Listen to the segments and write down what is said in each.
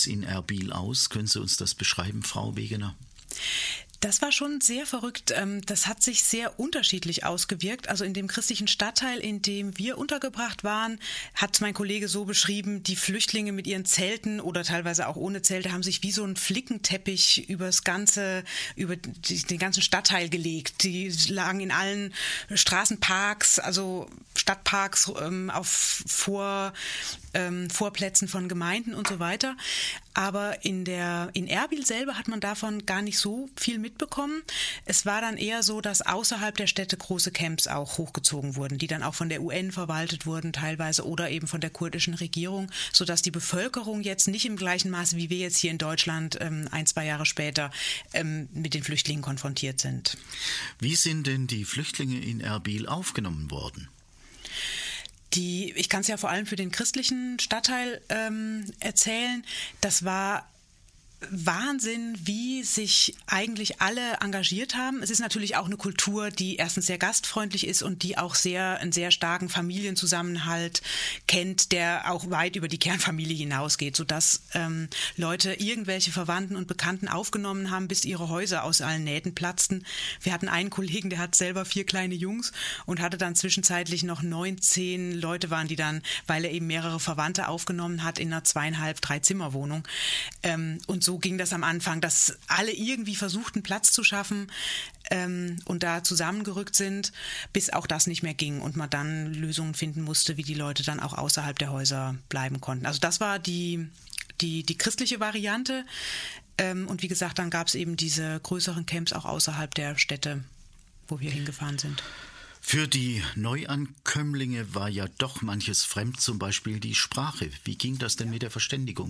es in Erbil aus? Können Sie uns das beschreiben, Frau Wegener? Das war schon sehr verrückt. Das hat sich sehr unterschiedlich ausgewirkt. Also in dem christlichen Stadtteil, in dem wir untergebracht waren, hat mein Kollege so beschrieben, die Flüchtlinge mit ihren Zelten oder teilweise auch ohne Zelte haben sich wie so ein Flickenteppich über den ganzen Stadtteil gelegt. Die lagen in allen Straßenparks, also Stadtparks, auf Vorplätzen von Gemeinden und so weiter. Aber in Erbil selber hat man davon gar nicht so viel mitbekommen. Es war dann eher so, dass außerhalb der Städte große Camps auch hochgezogen wurden, die dann auch von der UN verwaltet wurden teilweise oder eben von der kurdischen Regierung, sodass die Bevölkerung jetzt nicht im gleichen Maße wie wir jetzt hier in Deutschland 1-2 Jahre später mit den Flüchtlingen konfrontiert sind. Wie sind denn die Flüchtlinge in Erbil aufgenommen worden? Ich kann es ja vor allem für den christlichen Stadtteil erzählen. Das war Wahnsinn, wie sich eigentlich alle engagiert haben. Es ist natürlich auch eine Kultur, die erstens sehr gastfreundlich ist und die auch einen sehr starken Familienzusammenhalt kennt, der auch weit über die Kernfamilie hinausgeht, sodass Leute irgendwelche Verwandten und Bekannten aufgenommen haben, bis ihre Häuser aus allen Nähten platzten. Wir hatten einen Kollegen, der hat selber 4 kleine Jungs und hatte dann zwischenzeitlich noch 19 Leute waren die dann, weil er eben mehrere Verwandte aufgenommen hat in einer 2,5-3 Zimmerwohnung. Und so ging das am Anfang, dass alle irgendwie versuchten, Platz zu schaffen und da zusammengerückt sind, bis auch das nicht mehr ging und man dann Lösungen finden musste, wie die Leute dann auch außerhalb der Häuser bleiben konnten. Also das war die christliche Variante. Und wie gesagt, dann gab es eben diese größeren Camps auch außerhalb der Städte, wo wir hingefahren sind. Für die Neuankömmlinge war ja doch manches fremd, zum Beispiel die Sprache. Wie ging das denn mit der Verständigung?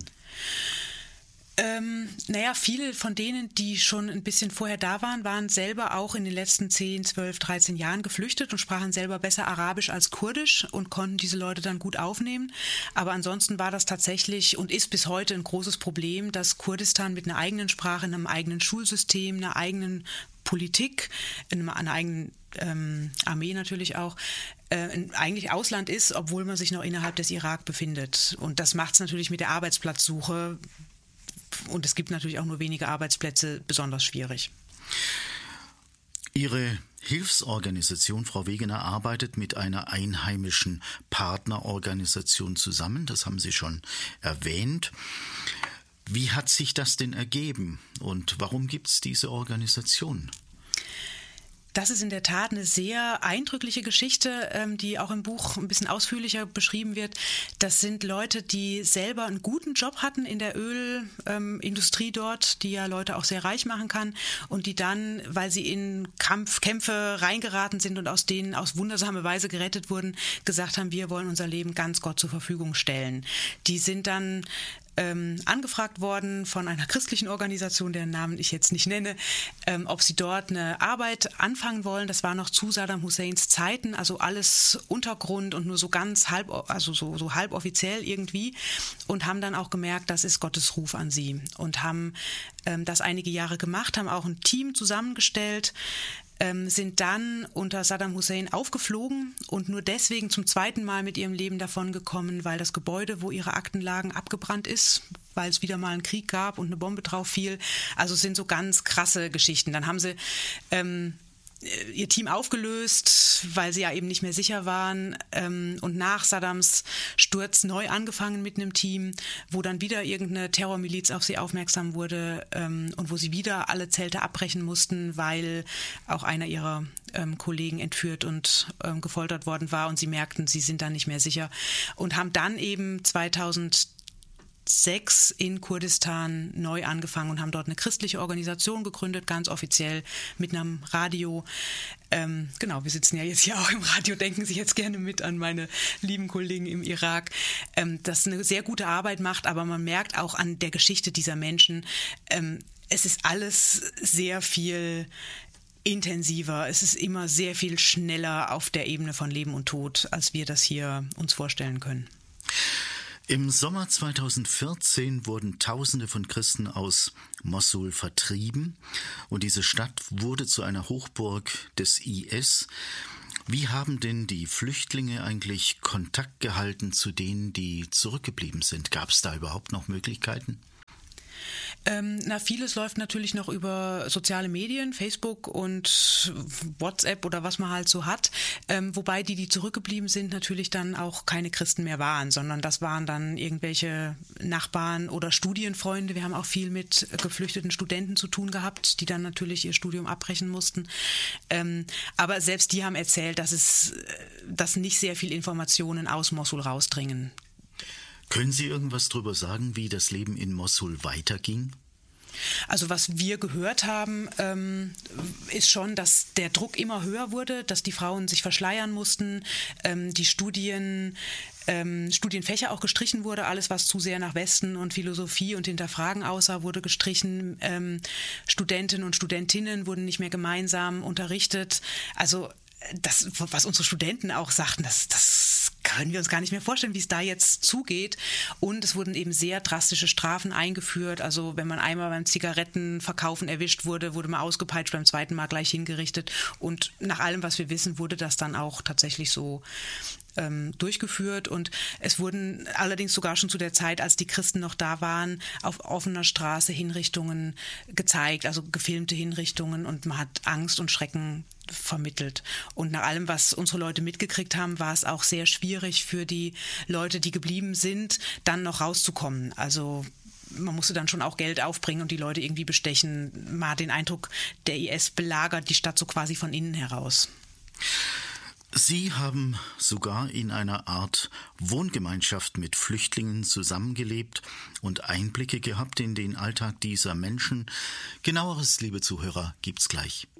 Viele von denen, die schon ein bisschen vorher da waren selber auch in den letzten 10, 12, 13 Jahren geflüchtet und sprachen selber besser Arabisch als Kurdisch und konnten diese Leute dann gut aufnehmen. Aber ansonsten war das tatsächlich und ist bis heute ein großes Problem, dass Kurdistan mit einer eigenen Sprache, einem eigenen Schulsystem, einer eigenen Politik, einer eigenen Armee natürlich auch, eigentlich Ausland ist, obwohl man sich noch innerhalb des Irak befindet. Und das macht es natürlich mit der Arbeitsplatzsuche, und es gibt natürlich auch nur wenige Arbeitsplätze, besonders schwierig. Ihre Hilfsorganisation, Frau Wegener, arbeitet mit einer einheimischen Partnerorganisation zusammen. Das haben Sie schon erwähnt. Wie hat sich das denn ergeben und warum gibt es diese Organisation? Das ist in der Tat eine sehr eindrückliche Geschichte, die auch im Buch ein bisschen ausführlicher beschrieben wird. Das sind Leute, die selber einen guten Job hatten in der Ölindustrie dort, die ja Leute auch sehr reich machen kann und die dann, weil sie in Kämpfe reingeraten sind und aus denen aus wundersame Weise gerettet wurden, gesagt haben, wir wollen unser Leben ganz Gott zur Verfügung stellen. Die sind dann angefragt worden von einer christlichen Organisation, deren Namen ich jetzt nicht nenne, ob sie dort eine Arbeit anfangen wollen. Das war noch zu Saddam Husseins Zeiten, also alles Untergrund und nur so ganz halb, also so halb offiziell irgendwie, und haben dann auch gemerkt, das ist Gottes Ruf an sie und haben das einige Jahre gemacht, haben auch ein Team zusammengestellt, sind dann unter Saddam Hussein aufgeflogen und nur deswegen zum 2. Mal mit ihrem Leben davongekommen, weil das Gebäude, wo ihre Akten lagen, abgebrannt ist, weil es wieder mal einen Krieg gab und eine Bombe drauf fiel. Also es sind so ganz krasse Geschichten. Dann haben sie ihr Team aufgelöst, weil sie ja eben nicht mehr sicher waren, und nach Saddams Sturz neu angefangen mit einem Team, wo dann wieder irgendeine Terrormiliz auf sie aufmerksam wurde und wo sie wieder alle Zelte abbrechen mussten, weil auch einer ihrer Kollegen entführt und gefoltert worden war und sie merkten, sie sind da nicht mehr sicher und haben dann eben 2006 in Kurdistan neu angefangen und haben dort eine christliche Organisation gegründet, ganz offiziell mit einem Radio. Wir sitzen ja jetzt hier auch im Radio, denken Sie jetzt gerne mit an meine lieben Kollegen im Irak, das eine sehr gute Arbeit macht, aber man merkt auch an der Geschichte dieser Menschen, es ist alles sehr viel intensiver, es ist immer sehr viel schneller auf der Ebene von Leben und Tod, als wir das hier uns vorstellen können. Im Sommer 2014 wurden Tausende von Christen aus Mossul vertrieben und diese Stadt wurde zu einer Hochburg des IS. Wie haben denn die Flüchtlinge eigentlich Kontakt gehalten zu denen, die zurückgeblieben sind? Gab es da überhaupt noch Möglichkeiten? Vieles läuft natürlich noch über soziale Medien, Facebook und WhatsApp oder was man halt so hat. Wobei die zurückgeblieben sind, natürlich dann auch keine Christen mehr waren, sondern das waren dann irgendwelche Nachbarn oder Studienfreunde. Wir haben auch viel mit geflüchteten Studenten zu tun gehabt, die dann natürlich ihr Studium abbrechen mussten. Aber selbst die haben erzählt, dass nicht sehr viel Informationen aus Mossul rausdringen. Können Sie irgendwas darüber sagen, wie das Leben in Mossul weiterging? Also was wir gehört haben, ist schon, dass der Druck immer höher wurde, dass die Frauen sich verschleiern mussten, die Studienfächer auch gestrichen wurde, alles was zu sehr nach Westen und Philosophie und Hinterfragen aussah, wurde gestrichen. Studentinnen und Studentinnen wurden nicht mehr gemeinsam unterrichtet. Also das, was unsere Studenten auch sagten, das können wir uns gar nicht mehr vorstellen, wie es da jetzt zugeht. Und es wurden eben sehr drastische Strafen eingeführt. Also wenn man einmal beim Zigarettenverkaufen erwischt wurde, wurde man ausgepeitscht, beim zweiten Mal gleich hingerichtet. Und nach allem, was wir wissen, wurde das dann auch tatsächlich so durchgeführt. Und es wurden allerdings sogar schon zu der Zeit, als die Christen noch da waren, auf offener Straße Hinrichtungen gezeigt, also gefilmte Hinrichtungen, und man hat Angst und Schrecken vermittelt. Und nach allem, was unsere Leute mitgekriegt haben, war es auch sehr schwierig für die Leute, die geblieben sind, dann noch rauszukommen. Also man musste dann schon auch Geld aufbringen und die Leute irgendwie bestechen. Man hat den Eindruck, der IS belagert die Stadt so quasi von innen heraus. Sie haben sogar in einer Art Wohngemeinschaft mit Flüchtlingen zusammengelebt und Einblicke gehabt in den Alltag dieser Menschen. Genaueres, liebe Zuhörer, gibt's gleich.